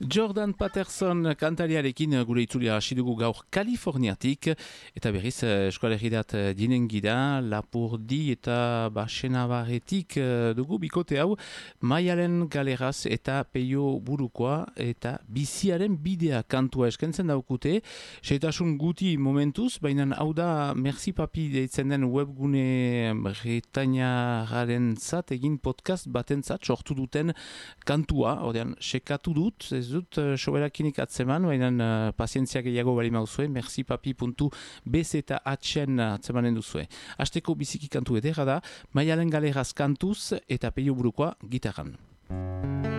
Jordan Patterson kantariarekin gure itzulia hasi dugu gaur Kaliforniatik eta berriz eskoalegirat dinen gira Lapurdi eta Basenabarretik dugu bikote hau Maialen Galeraz eta Peio Burukoa eta biziaren bidea kantua eskentzen daukute seitasun guti momentuz, baina hau da Merci Papi deitzen den webgune Bretainaren zat egin podcast batentzat sortu duten kantua, ordean sekatu dut, ez dut soberakinik atzeman, baina pazientzia gehiago bali mauzue, mercipapi.bzh-en atzemanen duzue. Hasteko biziki kantu edera da, Maialen Galeraz kantuz eta Peio Burukoa gitarran.